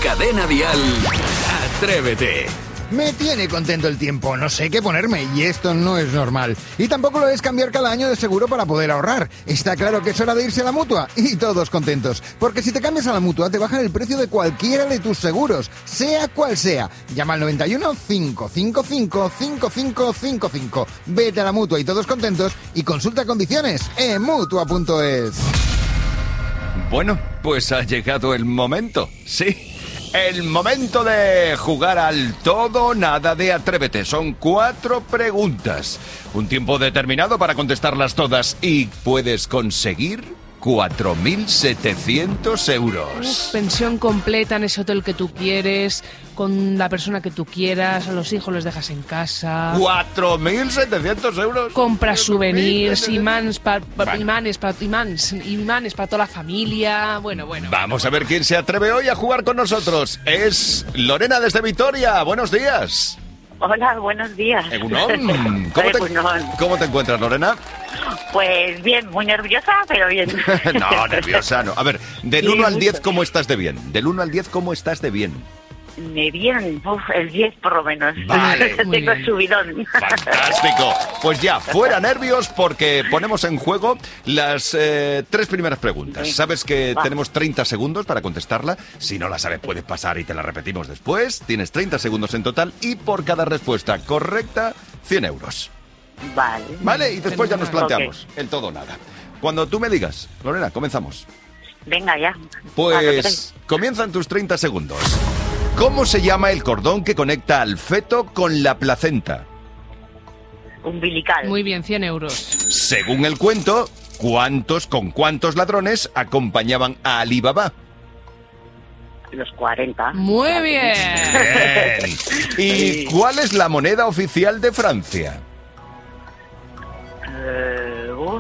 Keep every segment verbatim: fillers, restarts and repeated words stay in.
Cadena Dial, Atrévete. Me tiene contento el tiempo, no sé qué ponerme y esto no es normal. Y tampoco lo es cambiar cada año de seguro para poder ahorrar. Está claro que es hora de irse a la Mutua y todos contentos. Porque si te cambias a la Mutua te bajan el precio de cualquiera de tus seguros, sea cual sea. Llama al noventa y uno, cinco cinco cinco, cinco cinco cinco cinco. Vete a la Mutua y todos contentos y consulta condiciones en mutua punto es. Bueno, pues ha llegado el momento, sí. El momento de jugar al todo o nada de Atrévete. Son cuatro preguntas. Un tiempo determinado para contestarlas todas y puedes conseguir cuatro mil setecientos euros. Uf, pensión completa en ese hotel que tú quieres, con la persona que tú quieras, a los hijos los dejas en casa. cuatro mil setecientos euros. Compras souvenirs, imans para pa, imanes para imans, imanes para toda la familia. Bueno, bueno. Vamos a ver quién se atreve hoy a jugar con nosotros. Es Lorena desde Vitoria. Buenos días. Hola, buenos días. Egunon. ¿Cómo te, ¿Cómo te encuentras, Lorena? Pues bien, muy nerviosa, pero bien. No, nerviosa no. A ver, del sí, uno al mucho. diez, ¿cómo estás de bien? Del uno al diez, ¿cómo estás de bien? Me bien, uf, el diez por lo menos. Vale. Tengo subidón. Fantástico. Pues ya, fuera nervios porque ponemos en juego las eh, tres primeras preguntas. Sí. Sabes que Va. tenemos treinta segundos para contestarla. Si no la sabes, puedes pasar y te la repetimos después. Tienes treinta segundos en total y por cada respuesta correcta, cien euros. Vale. Vale, y después ya nos planteamos Ok. el todo o nada. Cuando tú me digas, Lorena, comenzamos. Venga ya. Pues comienzan tus treinta segundos. ¿Cómo se llama el cordón que conecta al feto con la placenta? Umbilical. Muy bien, cien euros. Según el cuento, ¿cuántos con cuántos ladrones acompañaban a Alí Baba? Los cuarenta. Muy bien. Bien. ¿Y cuál es la moneda oficial de Francia? Eh, uf,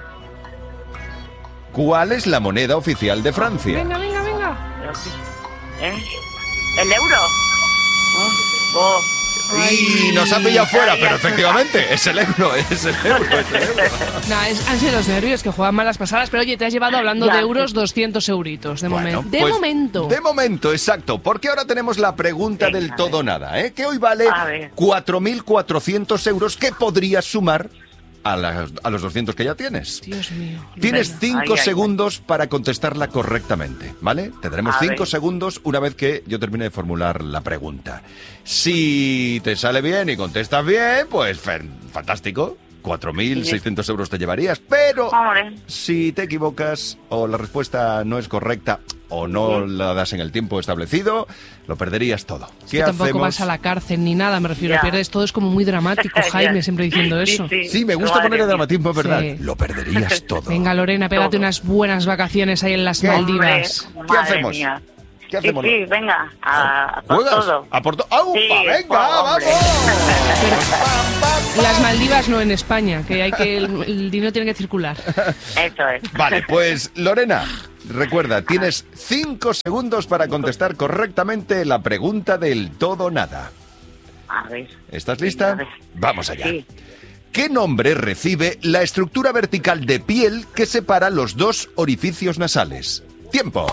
¿Cuál es la moneda oficial de Francia? Venga, venga, venga. ¿eh? ¿El euro? Oh, oh. Y nos ha pillado fuera, pero efectivamente, es el euro, es el euro, es el euro. Nah, es, han sido los nervios que juegan malas pasadas, pero oye, te has llevado hablando Ya. de euros doscientos euritos de, Bueno, momen- de pues, momento. De momento, exacto, porque ahora tenemos la pregunta Venga, del a todo o ver. nada, ¿eh? Que hoy vale A ver. cuatro mil cuatrocientos euros que podrías sumar a, las- a los doscientos que ya tienes. Dios mío. Tienes Venga, cinco ay, ay, ay. segundos para contestarla correctamente, ¿vale? Tendremos A cinco ver. segundos una vez que yo termine de formular la pregunta. Si te sale bien y contestas bien, pues fer- fantástico. cuatro mil seiscientos euros te llevarías, pero Hombre. si te equivocas o la respuesta no es correcta o no la das en el tiempo establecido, lo perderías todo. Es ¿Qué que tampoco hacemos? vas a la cárcel ni nada, me refiero. Ya. Pierdes todo, es como muy dramático, Jaime, Ya. siempre diciendo Sí, eso. sí. Sí, me gusta Madre poner el mía. dramatismo, es verdad. Sí. Lo perderías todo. Venga, Lorena, pégate Todo. unas buenas vacaciones ahí en las Maldivas. Hombre, ¿Qué madre hacemos? mía. ¿Qué Sí, hacemos? sí, venga, a, a por ¿Juegas? todo. ¿A por to- ¡Aupa! Sí, ¡Venga, hombre. vamos! Las Maldivas no en España, que hay que el, el dinero tiene que circular. Eso es. Vale, pues Lorena, recuerda, tienes cinco segundos para contestar correctamente la pregunta del todo o nada. A ver. ¿Estás Venga, lista? a ver. Vamos allá. Sí. ¿Qué nombre recibe la estructura vertical de piel que separa los dos orificios nasales? ¡Tiempo!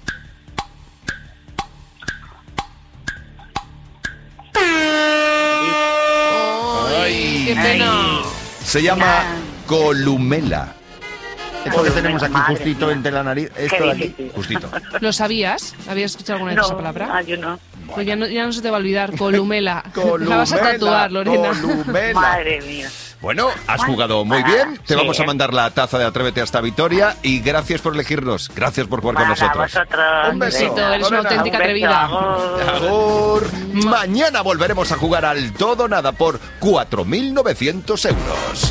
¡Ay, qué pena! Se llama columela. Esto que Columela, tenemos aquí madre justito mía. entre la nariz, esto Qué de aquí, difícil. justito. ¿Lo sabías? ¿Habías escuchado alguna vez No, esa palabra? ah, yo no. Pues ya no, ya no se te va a olvidar, columela. Columela, La vas a tatuar, Lorena. columela. Madre mía. Bueno, has Bueno, jugado muy para- bien. Te sí, vamos a ¿eh? mandar la taza de Atrévete hasta Vitoria y gracias por elegirnos. Gracias por jugar con Para nosotros. vosotros. Un besito, Venga. eres una Lorena. auténtica Un beso, atrevida. agur. Agur. Mañana volveremos a jugar al todo o nada por cuatro mil novecientos euros.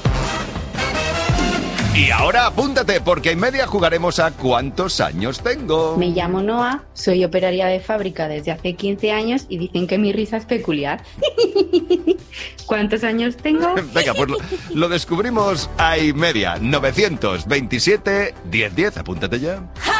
Y ahora apúntate, porque en media jugaremos a ¿cuántos años tengo? Me llamo Noa, soy operaria de fábrica desde hace quince años y dicen que mi risa es peculiar. ¿Cuántos años tengo? Venga, pues lo, lo descubrimos a y media. novecientos veintisiete, diez diez, apúntate ya.